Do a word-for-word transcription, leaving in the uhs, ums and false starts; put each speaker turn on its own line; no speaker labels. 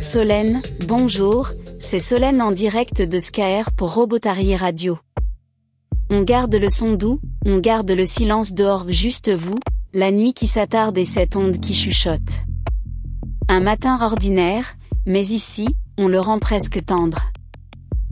Solène, bonjour, c'est Solène en direct de Scaer pour Robotary Radio. On garde le son doux, on garde le silence dehors, juste vous, la nuit qui s'attarde et cette onde qui chuchote. Un matin ordinaire, mais ici, on le rend presque tendre.